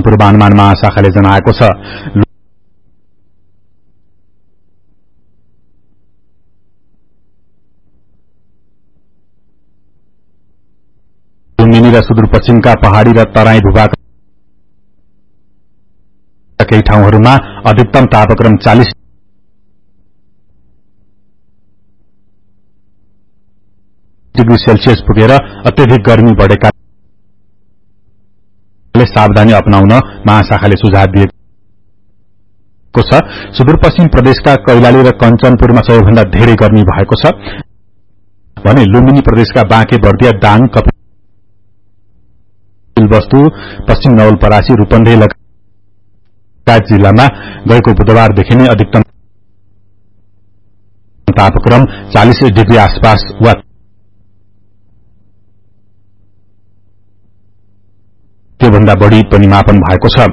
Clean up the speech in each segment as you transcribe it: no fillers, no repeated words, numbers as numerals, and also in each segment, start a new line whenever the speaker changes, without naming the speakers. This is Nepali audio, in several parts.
पूर्वानुमान महाशाखाले जनाएको छ। लुम्बिनी र सुदूरपश्चिमका पहाड़ी र तराई भूभागका केही ठाउँहरूमा अधिकतम तापक्रम 40 डिग्री सेल्सियस पुगेर अत्यधिक गर्मी बढेकाले सावधानी अपनाउन महाशाखाले सुझाव दिएको छ। सुदूरपश्चिम प्रदेशका कैलाली र कञ्चनपुरमा सबैभन्दा धेरै गर्मी भएको छ भने लुम्बिनी प्रदेशका बाँके बर्दिया दाङ कपिलवस्तु पश्चिम नवलपरासी रूपन्देही लगायत जिल्लामा गएको बुधबारदेखि नै अधिकतम तापक्रम 40 डिग्री आसपास वा त्योभन्दा बढ़ी पनि मापन भएको छ।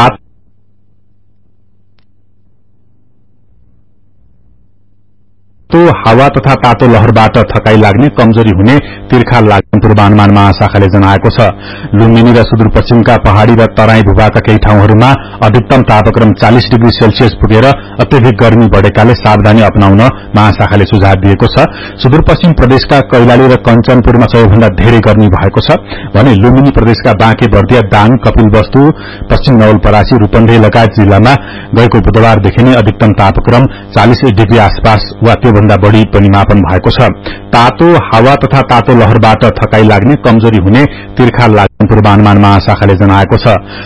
तातो हावा तथा तातो लहरबाट थकाई लाग्ने, कमजोरी हुने, तिर्खा लाग्ने पूर्वानुमान महाशाखाले जनाएको छ। लुम्बिनी र सुदूरपश्चिमका पहाड़ी र तराई भूभागका केही ठाउँहरूमा अधिकतम तापक्रम 40 डिग्री सेल्सियस पुगेर अत्यधिक गर्मी बढेकाले सावधानी अपनाउन महाशाखाले सुझाव दिएको छ। सुदूरपश्चिम प्रदेशका कैलाली र कञ्चनपुरमा सबैभन्दा धेरै गर्मी भएको छ भने लुम्बिनी प्रदेशका बाँके बर्दिया दाङ कपिलवस्तु पश्चिम नवलपरासी रूपन्देही लगायत जिल्लामा गएको बुधबारदेखि नै अधिकतम तापक्रम 40 डिग्री आसपास वा त्योभन्दा बढ़ी पनि मापन भएको छ। तातो हावा तथा तातो लहरबाट थकाई लाग्ने, कमजोरी हुने, तिर्खा लाग्ने पूर्वानुमान महाशाखाले जनाएको छ।